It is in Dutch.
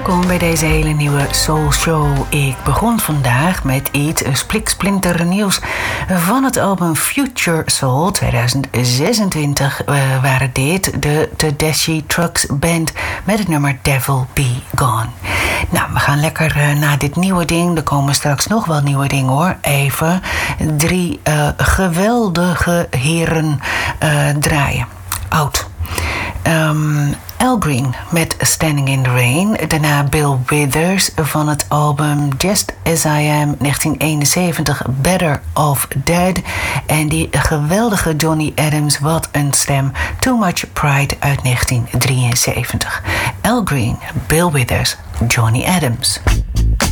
Welkom bij deze hele nieuwe Soul Show. Ik begon vandaag met iets spliksplinter nieuws van het album Future Soul 2026. Waren dit de Tedeschi Trucks Band met het nummer Devil Be Gone. Nou, we gaan lekker naar dit nieuwe ding. Er komen straks nog wel nieuwe dingen hoor. Even 3 geweldige heren draaien. Oud. Al Green met Standing in the Rain. Daarna Bill Withers van het album Just As I Am 1971, Better Off Dead. En die geweldige Johnny Adams, wat een stem. Too Much Pride uit 1973. Al Green, Bill Withers, Johnny Adams.